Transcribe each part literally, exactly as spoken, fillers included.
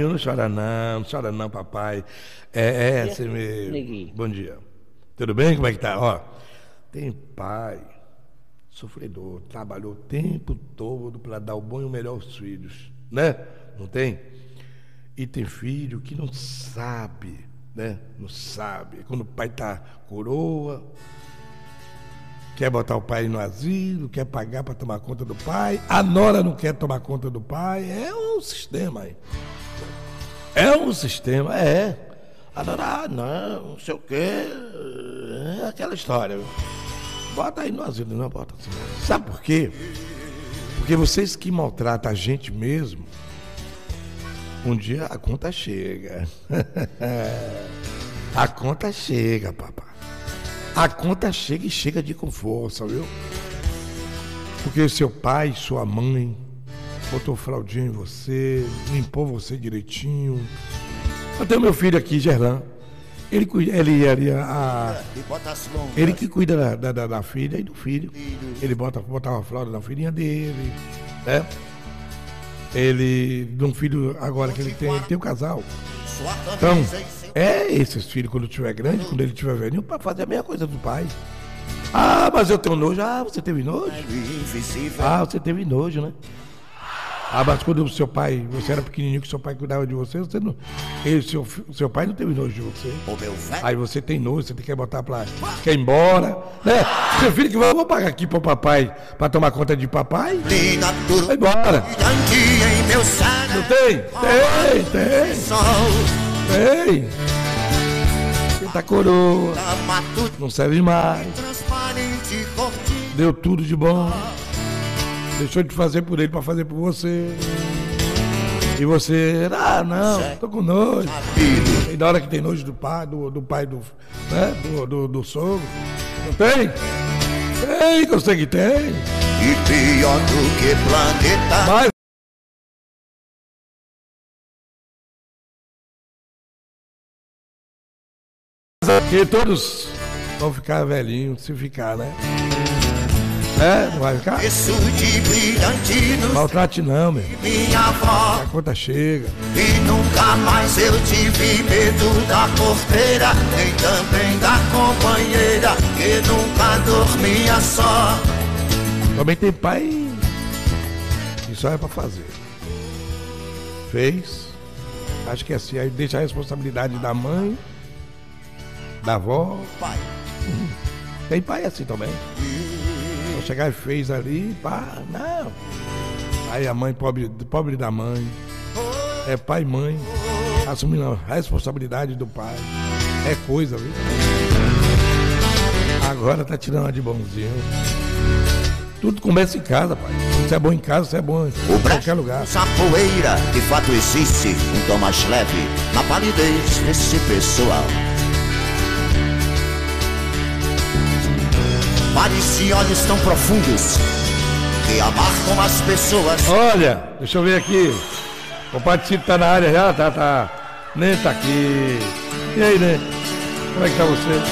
Não chora não, não chora não, papai. É, é assim mesmo. Bom dia. Tudo bem? Como é que tá? Ó, tem pai sofredor, trabalhou o tempo todo para dar o bom e o melhor aos filhos, né? Não tem? E tem filho que não sabe, né? Não sabe. Quando o pai tá coroa, quer botar o pai no asilo, quer pagar para tomar conta do pai, a nora não quer tomar conta do pai. É um sistema aí. É um sistema, é. Adorar, não, não sei o quê. É aquela história. Bota aí no asilo, não bota assim. Sabe por quê? Porque vocês que maltratam a gente mesmo, um dia a conta chega. A conta chega, papai. A conta chega e chega de com força, viu? Porque seu pai, sua mãe botou fraldinha em você, limpou você direitinho. Eu tenho meu filho aqui, Gerlan. Ele, ele, ele, a, ele que cuida da, da, da filha e do filho. Ele bota, botava a fralda na filhinha dele, né? Ele, de um filho agora que ele tem, ele tem um casal. Então, é esses filhos, quando tiver grande, quando ele tiver velhinho, para fazer a mesma coisa do pai. Ah, mas eu tenho nojo. Ah, você teve nojo? Ah, você teve nojo, né? Ah, mas quando o seu pai, você era pequenininho, que seu pai cuidava de você, você não, ele, seu, seu pai não teve nojo de você. Aí você tem nojo, você quer botar pra, quer ir embora, né? Seu filho que vai, vou pagar aqui pro papai, pra tomar conta de papai, vai embora. Não tem? Tem, tem. Tem. Ele tá coroa, não serve mais. Deu tudo de bom. Deixou de fazer por ele para fazer por você. E você, ah, não, tô com nojo. E na hora que tem nojo do pai, do, do pai do, né, do, do, do sogro. Não tem? Tem, que eu sei que tem. E pior do que planeta. Mas aqui todos vão ficar velhinhos, se ficar, né? É, não vai ficar? Maltrate não, meu. Minha avó, a conta chega. E nunca mais eu tive medo da porteira, nem também da companheira, que nunca dormia só. Também tem pai que só é pra fazer. Fez. Acho que é assim. Aí deixa a responsabilidade da mãe, da avó. Pai. Tem pai assim também. Chegar e fez ali, pá, não. Aí a mãe, pobre, pobre da mãe, é pai e mãe, assumindo a responsabilidade do pai. É coisa, viu? Agora tá tirando uma de bonzinho. Tudo começa em casa, pai. Se você é bom em casa, você é bom em qualquer lugar. Essa poeira, de fato existe um tom mais leve na palidez desse pessoal. Mares e olhos tão profundos que amargam as pessoas. Olha, deixa eu ver aqui. O Paticito tá na área já, tá, tá. Nem tá aqui. E aí, né? Como é que tá você?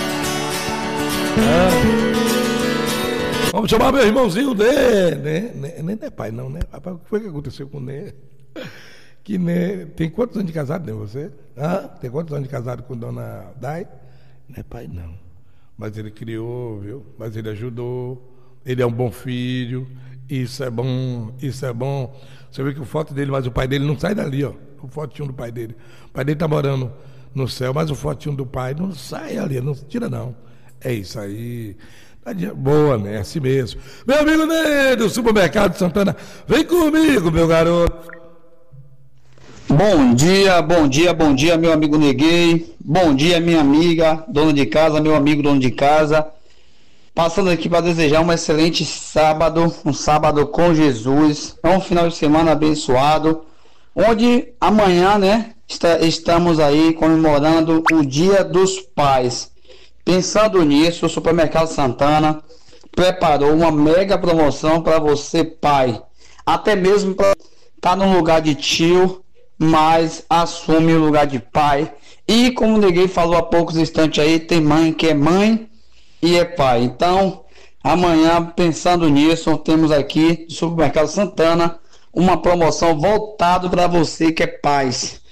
Ah. Vamos chamar meu irmãozinho Nê. Nê, Nê, Nê não é pai, não, né? Rapaz, o que foi que aconteceu com o Nê? Que Nê. Tem quantos anos de casado, né? Você? Ah, tem quantos anos de casado com Dona Dai? Não é pai, não. Mas ele criou, viu? Mas ele ajudou. Ele é um bom filho. Isso é bom, isso é bom. Você vê que o foto dele, mas o pai dele não sai dali, ó. O fotinho do pai dele. O pai dele tá morando no céu, mas o fotinho do pai não sai ali, não tira não. É isso aí. Boa, né? É assim mesmo. Meu amigo Ney, do Supermercado Santana, vem comigo, meu garoto. Bom dia, bom dia, bom dia, meu amigo Neguei. Bom dia, minha amiga, dona de casa, meu amigo dono de casa. Passando aqui para desejar um excelente sábado, um sábado com Jesus. É um final de semana abençoado, onde amanhã, né, está, estamos aí comemorando o Dia dos Pais. Pensando nisso, o Supermercado Santana preparou uma mega promoção para você, pai. Até mesmo para estar no lugar de tio, mas assume o lugar de pai. E como o Neguei falou há poucos instantes aí, tem mãe que é mãe e é pai. Então, amanhã, pensando nisso, temos aqui no Supermercado Santana uma promoção voltada para você que é pai.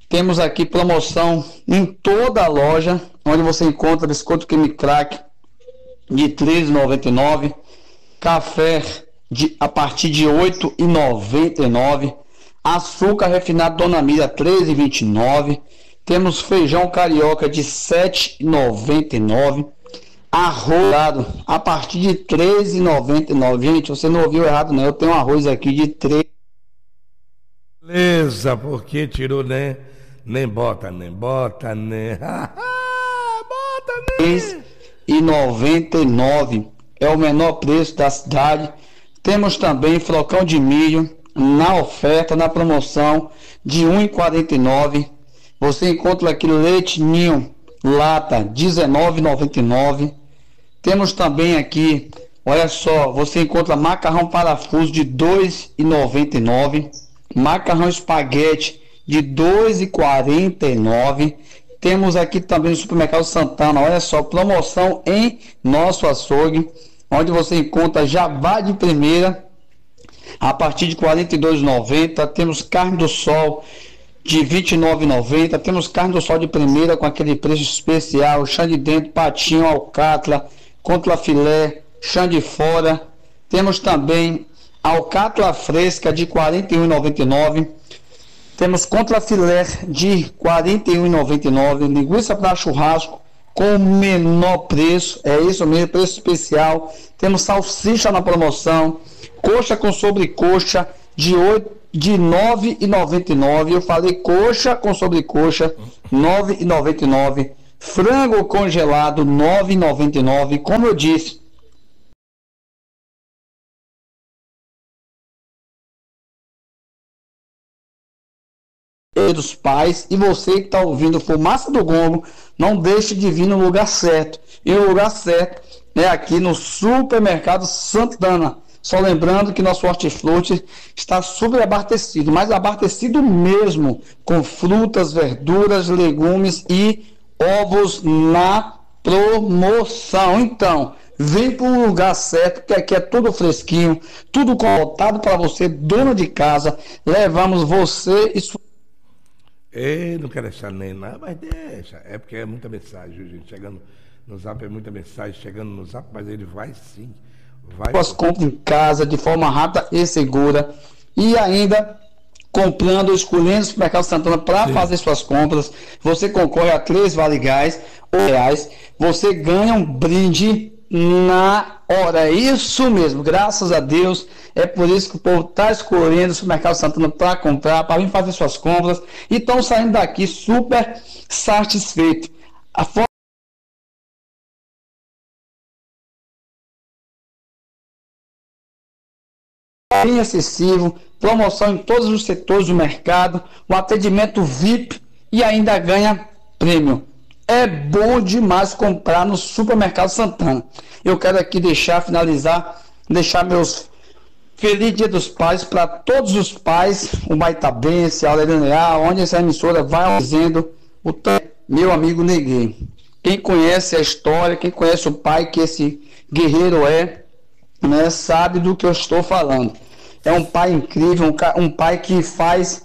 Temos aqui promoção em toda a loja, onde você encontra biscoito Creme Crack de treze reais e noventa e nove centavos, café de, a partir de oito reais e noventa e nove centavos, açúcar refinado Dona Mira treze reais e vinte e nove centavos, temos feijão carioca de sete reais e noventa e nove centavos, arroz a partir de treze reais e noventa e nove centavos. Gente, você não ouviu errado não, eu tenho arroz aqui de três reais. Beleza, porque tirou, né? Nem bota, nem bota, nem. Bota, nem. três reais e noventa e nove centavos é o menor preço da cidade. Temos também flocão de milho na oferta, na promoção de um real e quarenta e nove centavos. Você encontra aqui leite ninho lata dezenove reais e noventa e nove centavos. Temos também aqui, olha só, você encontra macarrão parafuso de dois reais e noventa e nove centavos, macarrão espaguete de dois reais e quarenta e nove centavos. Temos aqui também no Supermercado Santana, olha só, promoção em nosso açougue, onde você encontra jabá de primeira a partir de quarenta e dois reais e noventa centavos. Temos carne do sol de vinte e nove reais e noventa centavos. Temos carne do sol de primeira com aquele preço especial, chã de dentro, patinho, alcatra, contra filé, chã de fora. Temos também alcatra fresca de quarenta e um reais e noventa e nove centavos. Temos contra filé de quarenta e um reais e noventa e nove centavos. Linguiça para churrasco com menor preço, é isso mesmo, preço especial. Temos salsicha na promoção, coxa com sobrecoxa de oito de nove reais e noventa e nove centavos. Eu falei coxa com sobrecoxa, nove reais e noventa e nove centavos. Frango congelado, nove reais e noventa e nove centavos. Como eu disse, dos pais, e você que está ouvindo Fumaça do Gongo, não deixe de vir no lugar certo. E o lugar certo é aqui no Supermercado Santana. Só lembrando que nosso hortifruti está super abastecido, mas abastecido mesmo, com frutas, verduras, legumes e ovos na promoção. Então, vem para o lugar certo, que aqui é tudo fresquinho, tudo voltado para você, dona de casa. Levamos você e sua... Ei, não quero deixar nem nada, mas deixa. É porque é muita mensagem, viu, gente? Chegando no zap, é muita mensagem chegando no zap, mas ele vai sim. Vai. Suas compras em casa de forma rápida e segura. E ainda comprando, escolhendo o Supermercado Santana para fazer suas compras. Você concorre a três vale gás ou reais. Você ganha um brinde na hora. É isso mesmo, graças a Deus. É por isso que o povo está escolhendo o Supermercado Santana para comprar, para vir fazer suas compras. E estão saindo daqui super satisfeitos. A forma bem acessível, promoção em todos os setores do mercado, o atendimento V I P e ainda ganha prêmio. É bom demais comprar no Supermercado Santana. Eu quero aqui deixar, finalizar, deixar meus feliz Dia dos Pais para todos os pais, o Baitabense, a Aurelinear, onde essa emissora vai dizendo o meu amigo Neguinho. Quem conhece a história, quem conhece o pai que esse guerreiro é, né, sabe do que eu estou falando. É um pai incrível, um, um pai que faz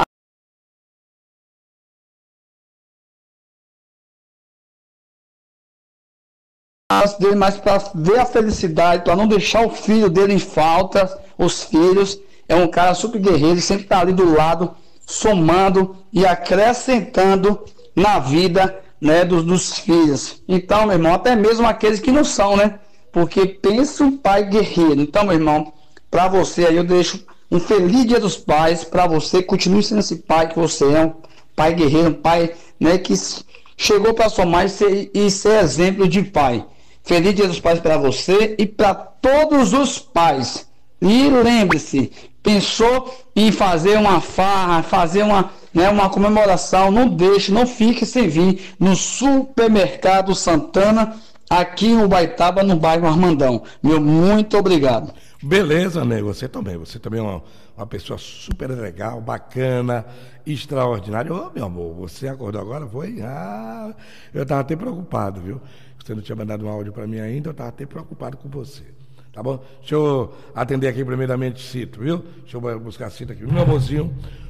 dele, mas para ver a felicidade, para não deixar o filho dele em falta, os filhos. É um cara super guerreiro, sempre está ali do lado, somando e acrescentando na vida, né, dos, dos filhos. Então, meu irmão, até mesmo aqueles que não são, né? Porque pensa um pai guerreiro. Então, meu irmão, para você aí eu deixo um feliz Dia dos Pais, para você, continue sendo esse pai que você é, um pai guerreiro, um pai, né, que chegou para somar e ser, e ser exemplo de pai. Feliz Dia dos Pais para você e para todos os pais. E lembre-se, pensou em fazer uma farra, fazer uma, né, uma comemoração, não deixe, não fique sem vir no Supermercado Santana, aqui em Ubaitaba, no bairro Armandão. Meu muito obrigado. Beleza, nego, você também. Você também é uma, uma pessoa super legal, bacana, extraordinária. Ô, meu amor, você acordou agora? Foi? Ah, eu estava até preocupado, viu? Você não tinha mandado um áudio para mim ainda, eu estava até preocupado com você. Tá bom? Deixa eu atender aqui primeiramente Cito, viu? Deixa eu buscar Cito aqui. Meu amorzinho,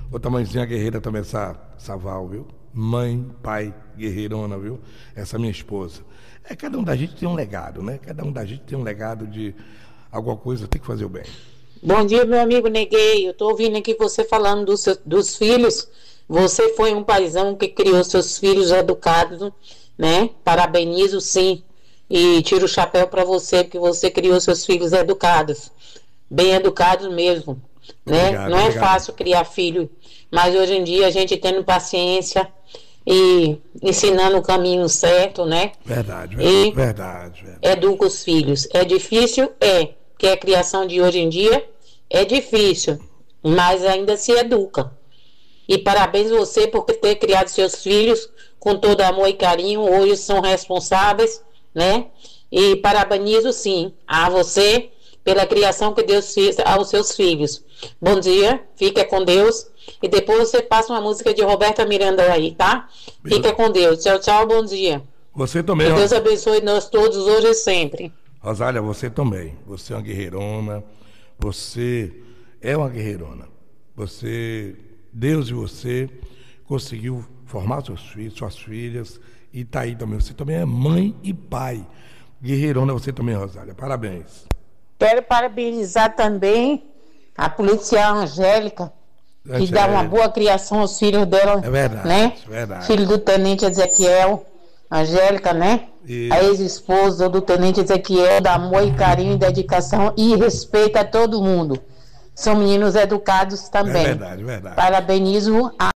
Outra mãezinha guerreira também, essa, essa Val, viu? Mãe, pai, guerreirona, viu? Essa minha esposa. É, cada um da gente tem um legado, né? Cada um da gente tem um legado de alguma coisa, tem que fazer o bem. Bom dia, meu amigo Neguei. Eu tô ouvindo aqui você falando dos, seus, dos filhos. Você foi um paizão que criou seus filhos educados, né? Parabenizo, sim. E tiro o chapéu para você, porque você criou seus filhos educados. Bem educados mesmo, né? Obrigado, Não é obrigado. fácil criar filho, mas hoje em dia a gente tendo paciência e ensinando o caminho certo, né? Verdade, E verdade, verdade. educa os filhos. É difícil? É. Porque a criação de hoje em dia é difícil, mas ainda se educa. E parabéns você por ter criado seus filhos com todo amor e carinho. Hoje são responsáveis, né? E parabenizo sim a você pela criação que Deus fez aos seus filhos. Bom dia, fica com Deus. E depois você passa uma música de Roberta Miranda aí, tá? Fica com Deus. Tchau, tchau, bom dia. Você também, Que Deus Ros- abençoe nós todos, hoje e sempre. Rosália, você também. Você é uma guerreirona. Você é uma guerreirona. Você, Deus e você, conseguiu formar seus filhos, suas filhas, e tá aí também. Você também é mãe e pai. Guerreirona você também, Rosália. Parabéns. Quero parabenizar também a policial Angélica, que dá uma boa criação aos filhos dela. É verdade, né? verdade. Filho do tenente Ezequiel, Angélica, né? Isso. A ex-esposa do tenente Ezequiel, dá amor e carinho e dedicação e respeita a todo mundo. São meninos educados também. É verdade, verdade. Parabenizo a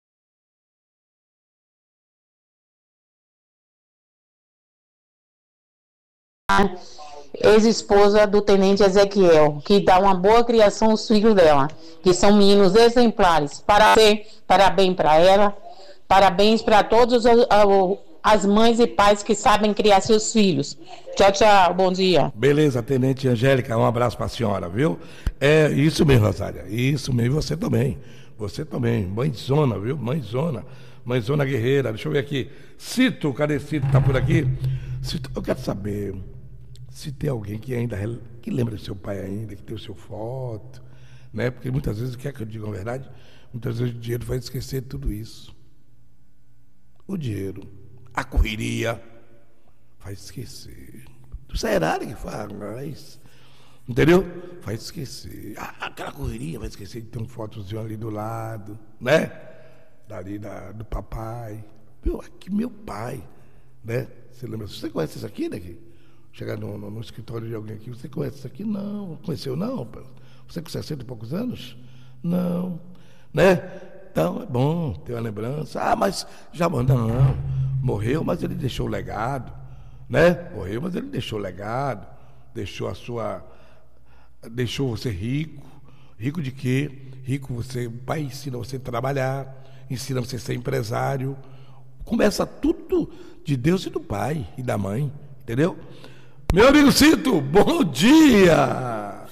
ex-esposa do tenente Ezequiel, que dá uma boa criação aos filhos dela, que são meninos exemplares. Parabéns, parabéns para ela, parabéns para todas as mães e pais que sabem criar seus filhos. Tchau, tchau, bom dia. Beleza, Tenente Angélica, um abraço para a senhora, viu? É isso mesmo, Rosália, isso mesmo, você também, você também, mãezona, viu? Mãezona, mãezona guerreira. Deixa eu ver aqui, Cito, cadê Cito? Tá por aqui? Cito, eu quero saber se tem alguém que ainda que lembra do seu pai ainda, que tem o seu foto, né? Porque muitas vezes, quer que eu diga a verdade, muitas vezes o dinheiro faz esquecer tudo isso. O dinheiro, a correria, faz esquecer. Será que faz? Entendeu? Faz esquecer. Ah, aquela correria vai esquecer de ter um fotozinho ali do lado, né? Dali da, do papai. Meu, aqui meu pai, né? Você lembra? Você conhece isso aqui, né? Chegar no, no, no escritório de alguém aqui, você conhece isso aqui? Não. Conheceu não? Você com sessenta e poucos anos? Não. Né? Então é bom ter uma lembrança. Ah, mas já mandou, não. Morreu, mas ele deixou o legado. Né? Morreu, mas ele deixou o legado. Deixou a sua. Deixou você rico. Rico de quê? Rico você. O pai ensina você a trabalhar, ensina você a ser empresário. Começa tudo de Deus e do pai e da mãe. Entendeu? Meu amigo Cito, bom dia!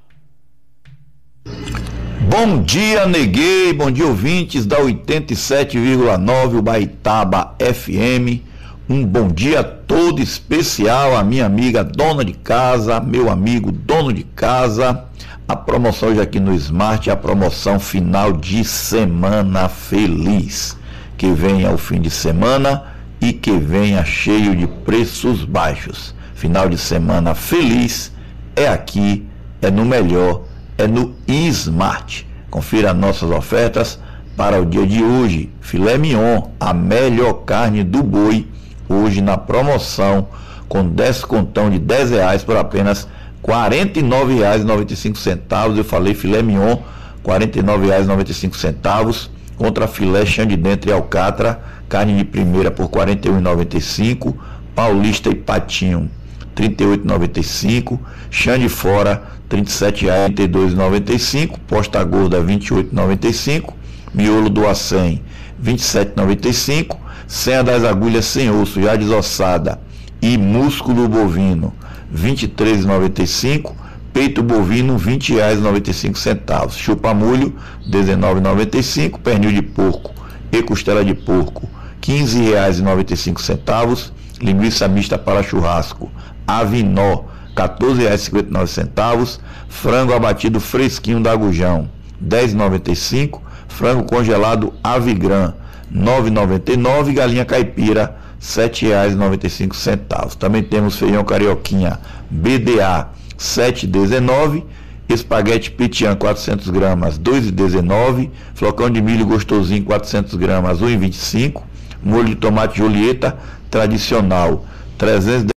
Bom dia, Neguei, bom dia, ouvintes da oitenta e sete vírgula nove Ubaitaba F M. Um bom dia todo especial à minha amiga dona de casa, meu amigo dono de casa. A promoção hoje aqui no Smart é a promoção final de semana feliz. Que venha o fim de semana e que venha cheio de preços baixos. Final de semana feliz é aqui, é no melhor, é no Smart. Confira nossas ofertas para o dia de hoje. Filé mignon, a melhor carne do boi, hoje na promoção, com descontão de dez reais por apenas quarenta e nove reais e noventa e cinco centavos. Eu falei filé mignon, quarenta e nove reais e noventa e cinco centavos. Contra filé chã de dentro e alcatra, carne de primeira por quarenta e um reais e noventa e cinco centavos. Paulista e patinho, trinta e oito reais e noventa e cinco centavos. Chã de fora, trinta e sete reais e trinta e dois centavos e noventa e cinco centavos. Posta gorda, vinte e oito reais e noventa e cinco centavos. Miolo do acém, vinte e sete reais e noventa e cinco centavos. Senha das agulhas sem osso, já desossada. E músculo bovino, vinte e três reais e noventa e cinco centavos. Peito bovino, vinte reais e noventa e cinco centavos. Chupa-mulho, dezenove reais e noventa e cinco centavos. Pernil de porco e costela de porco, quinze reais e noventa e cinco centavos. Linguiça mista para churrasco, Avinó, quatorze reais e cinquenta e nove centavos. Frango abatido fresquinho da Gujão, dez reais e noventa e cinco centavos. Frango congelado Avigran, nove reais e noventa e nove centavos. Galinha caipira, sete reais e noventa e cinco centavos. Também temos feijão carioquinha B D A, sete reais e dezenove centavos. Espaguete Pitian, quatrocentos gramas, dois reais e dezenove centavos. Flocão de milho gostosinho, quatrocentos gramas, um real e vinte e cinco centavos. Molho de tomate Julieta tradicional, trezentos e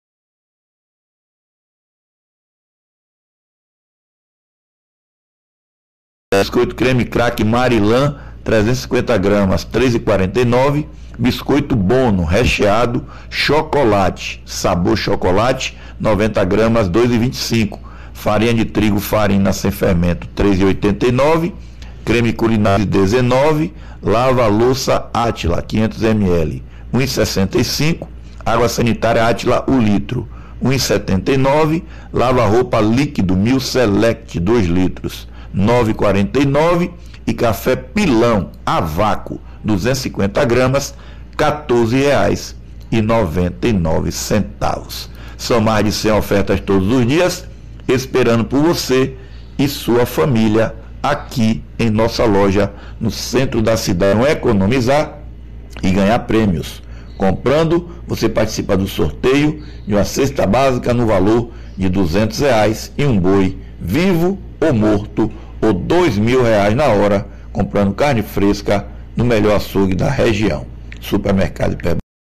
Biscoito creme craque Marilã, trezentos e cinquenta gramas, três reais e quarenta e nove centavos. Biscoito Bono recheado chocolate, sabor chocolate, noventa gramas, dois reais e vinte e cinco centavos. Farinha de trigo Farina sem fermento, três reais e oitenta e nove centavos. Creme culinário dezenove reais. Lava louça Átila, quinhentos mililitros, um real e sessenta e cinco centavos. Água sanitária Átila, o litro, um real e setenta e nove centavos. Lava roupa líquido Mil Select, dois litros, nove reais e quarenta e nove centavos. E café Pilão a vácuo, duzentos e cinquenta gramas, quatorze reais e noventa e nove centavos. São mais de cem ofertas todos os dias, esperando por você e sua família aqui em nossa loja no centro da cidade. Não economizar e ganhar prêmios. Comprando, você participa do sorteio de uma cesta básica no valor de duzentos reais e um boi vivo ou morto, ou dois mil reais na hora, comprando carne fresca no melhor açougue da região. Supermercado Pé.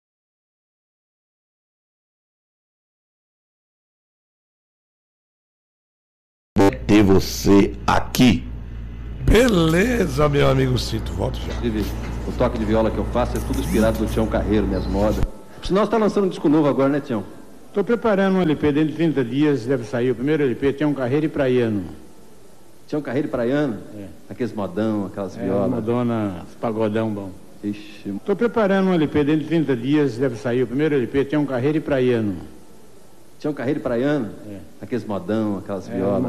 Vou ter você aqui. Beleza, meu amigo Cito, volto já. O toque de viola que eu faço é tudo inspirado no Tião Carreiro, minhas modas. Sinal, você está lançando um disco novo agora, né, Tião? Estou preparando um L P, dentro de trinta dias deve sair o primeiro L P, Tião Carreiro e Praiano. Tião Carreiro e Praiano? É. Aqueles modão, aquelas É, violas. Madonna, pagodão bom. Ixi. Estou preparando um L P, dentro de trinta dias deve sair o primeiro L P, Tião Carreiro e Praiano. Tião Carreiro e Praiano? É. Aqueles modão, aquelas É, violas.